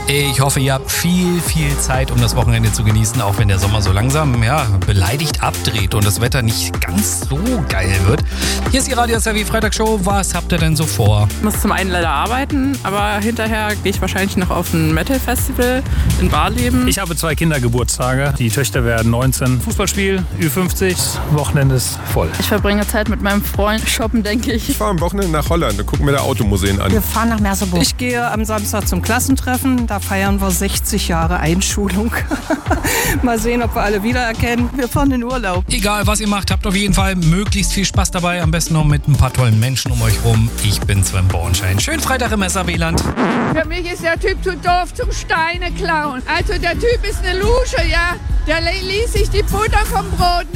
Ich hoffe, ihr habt viel Zeit, um das Wochenende zu genießen, auch wenn der Sommer so langsam, beleidigt abdreht und das Wetter nicht ganz so geil wird. Hier ist die Radio SRW Freitagsshow. Was habt ihr denn so vor? Ich muss zum einen leider arbeiten, aber hinterher gehe ich wahrscheinlich noch auf ein Metal-Festival in Barleben. Ich habe 2 Kindergeburtstage. Die Töchter werden 19. Fußballspiel, Ü50, Wochenende ist voll. Ich verbringe Zeit mit meinem Freund, shoppen, denke ich. Ich fahre am Wochenende nach Holland und gucke mir da Automuseen an. Wir fahren nach Merseburg. Ich gehe am Samstag zum Klassentreffen. Da feiern wir 60 Jahre Einschulung. Mal sehen, ob wir alle wiedererkennen. Wir fahren in Urlaub. Egal, was ihr macht, habt auf jeden Fall möglichst viel Spaß dabei. Am besten noch mit ein paar tollen Menschen um euch rum. Ich bin Sven Bornschein. Schönen Freitag im SRW-Land. Für mich ist der Typ zu doof zum Steine klauen. Also der Typ ist eine Lusche, ja. Der ließ sich die Butter vom Brot